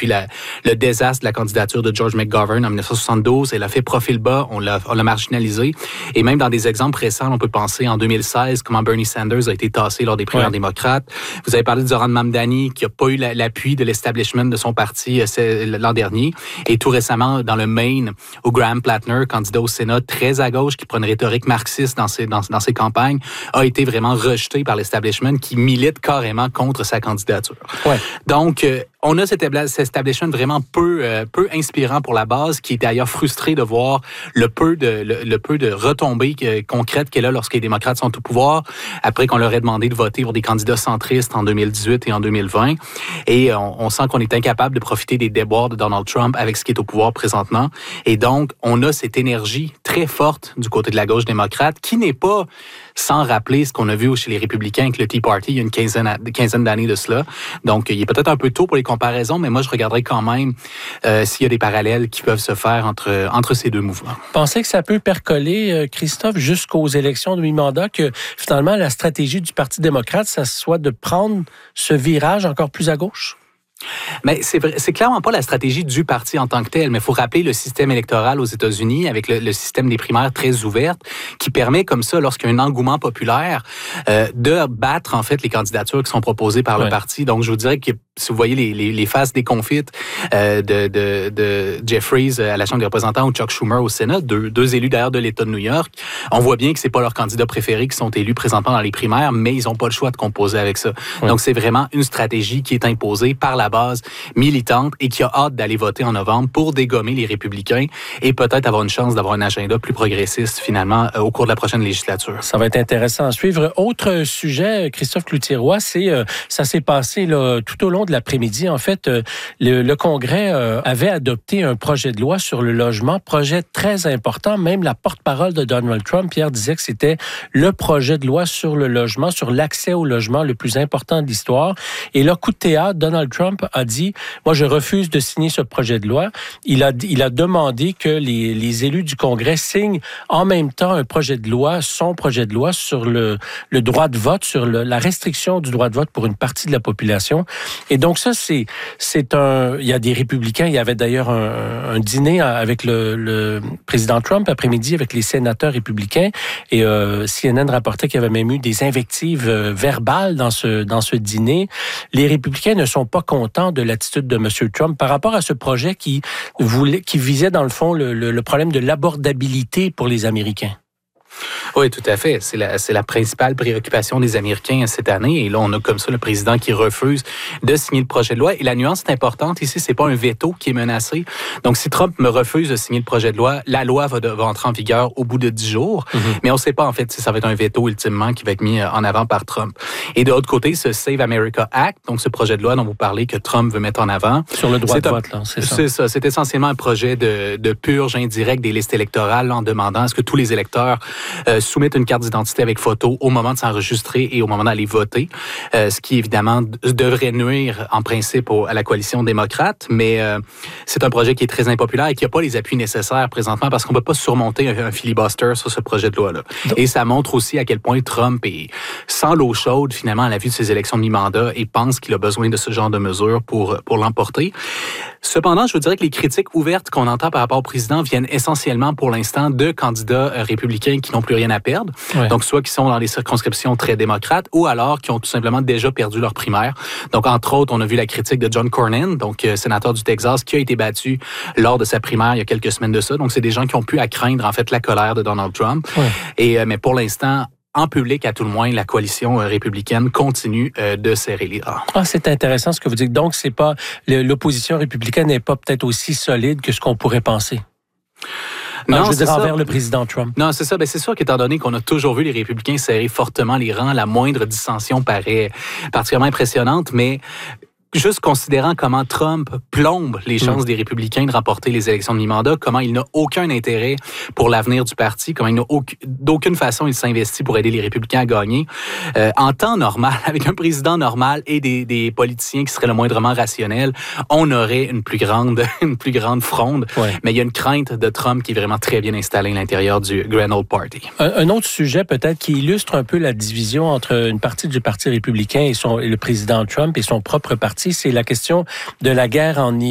depuis le désastre de la candidature de George McGovern en 1972. Elle a fait profil bas, on l'a marginalisé. Et même dans des exemples récents, on peut penser en 2016, comment Bernie Sanders a été tassé lors des primaires démocrates. Vous avez parlé de Zoran Mamdani, qui n'a pas eu l'appui de l'establishment de son parti l'an dernier. Et tout récemment, dans le Maine, où Graham Plattner, candidat au Sénat, très à gauche, qui prend une rhétorique marxiste dans ses campagnes, a été vraiment rejeté par l'establishment qui milite carrément contre sa candidature. Ouais. Donc, on a cet establishment vraiment peu inspirant pour la base, qui est d'ailleurs frustré de voir le peu de retombées concrètes qu'elle a lorsque les démocrates sont au pouvoir, après qu'on leur ait demandé de voter pour des candidats centristes en 2018 et en 2020. Et on sent qu'on est incapable de profiter des déboires de Donald Trump avec ce qui est au pouvoir présentement. Et donc, on a cette énergie très forte du côté de la gauche démocrate qui n'est pas sans rappeler ce qu'on a vu chez les républicains avec le Tea Party il y a une quinzaine d'années de cela. Donc, il est peut-être un peu tôt pour les comparaisons, mais moi, je regarderai quand même s'il y a des parallèles qui peuvent se faire entre ces deux mouvements. Pensez que ça peut percoler, Christophe, jusqu'aux élections de mi-mandat, que finalement, la stratégie du Parti démocrate, ça soit de prendre ce virage encore plus à gauche? Mais c'est clairement pas la stratégie du parti en tant que tel, mais il faut rappeler le système électoral aux États-Unis avec le système des primaires très ouvertes qui permet comme ça, lorsqu'il y a un engouement populaire, de battre en fait les candidatures qui sont proposées par le parti. Donc, je vous dirais que si vous voyez les faces déconfites de Jeffries à la Chambre des représentants ou Chuck Schumer au Sénat, deux élus d'ailleurs de l'État de New York, on voit bien que c'est pas leurs candidats préférés qui sont élus présentement dans les primaires, mais ils ont pas le choix de composer avec ça. Donc, c'est vraiment une stratégie qui est imposée par la base militante et qui a hâte d'aller voter en novembre pour dégommer les républicains et peut-être avoir une chance d'avoir un agenda plus progressiste finalement au cours de la prochaine législature. Ça va être intéressant à suivre. Autre sujet, Christophe Cloutier-Roy, ça s'est passé là, tout au long de l'après-midi. En fait, le Congrès avait adopté un projet de loi sur le logement, projet très important. Même la porte-parole de Donald Trump, Pierre, disait que c'était le projet de loi sur le logement, sur l'accès au logement le plus important de l'histoire. Et là, coup de théâtre, Donald Trump a dit, moi, je refuse de signer ce projet de loi. Il a demandé que les élus du Congrès signent en même temps un projet de loi, son projet de loi sur le droit de vote, sur la restriction du droit de vote pour une partie de la population. Et donc ça, il y a des républicains, il y avait d'ailleurs un dîner avec le président Trump après-midi avec les sénateurs républicains et CNN rapportait qu'il y avait même eu des invectives verbales dans ce dîner. Les républicains ne sont pas contents de l'attitude de M. Trump par rapport à ce projet qui visait dans le fond le problème de l'abordabilité pour les Américains. Oui, tout à fait. C'est la principale préoccupation des Américains cette année. Et là, on a comme ça le président qui refuse de signer le projet de loi. Et la nuance est importante ici, c'est pas un veto qui est menacé. Donc, si Trump me refuse de signer le projet de loi, la loi va entrer en vigueur au bout de 10 jours. Mm-hmm. Mais on ne sait pas, en fait, si ça va être un veto ultimement qui va être mis en avant par Trump. Et de l'autre côté, ce Save America Act, donc ce projet de loi dont vous parlez que Trump veut mettre en avant. Sur le droit de vote, là, c'est ça. C'est ça. C'est essentiellement un projet de purge indirecte des listes électorales en demandant à ce que tous les électeurs soumettre une carte d'identité avec photo au moment de s'enregistrer et au moment d'aller voter, ce qui évidemment devrait nuire en principe à la coalition démocrate, mais c'est un projet qui est très impopulaire et qui n'a pas les appuis nécessaires présentement parce qu'on ne peut pas surmonter un filibuster sur ce projet de loi-là. Et ça montre aussi à quel point Trump est sans l'eau chaude finalement à la vue de ses élections de mi-mandat et pense qu'il a besoin de ce genre de mesures pour l'emporter. Cependant, je vous dirais que les critiques ouvertes qu'on entend par rapport au président viennent essentiellement pour l'instant de candidats républicains qui n'ont plus rien à perdre. Ouais. Donc, soit qui sont dans des circonscriptions très démocrates ou alors qui ont tout simplement déjà perdu leur primaire. Donc, entre autres, on a vu la critique de John Cornyn, donc sénateur du Texas, qui a été battu lors de sa primaire il y a quelques semaines de ça. Donc, c'est des gens qui ont pu à craindre, en fait, la colère de Donald Trump. Ouais. Mais pour l'instant, en public, à tout le moins, la coalition républicaine continue de serrer les rangs. Ah, c'est intéressant ce que vous dites. Donc, c'est pas l'opposition républicaine n'est pas peut-être aussi solide que ce qu'on pourrait penser. Non, je veux dire envers le président Trump. Non, c'est ça. Ben, c'est sûr qu'étant donné qu'on a toujours vu les républicains serrer fortement les rangs, la moindre dissension paraît particulièrement impressionnante, mais juste considérant comment Trump plombe les chances des républicains de remporter les élections de mi-mandat, comment il n'a aucun intérêt pour l'avenir du parti, comment il n'a d'aucune façon il s'investit pour aider les républicains à gagner. En temps normal, avec un président normal et des politiciens qui seraient le moindrement rationnels, on aurait une plus grande fronde. Ouais. Mais il y a une crainte de Trump qui est vraiment très bien installée à l'intérieur du Grand Old Party. Un autre sujet peut-être qui illustre un peu la division entre une partie du Parti républicain et le président Trump et son propre parti, c'est la question de la guerre en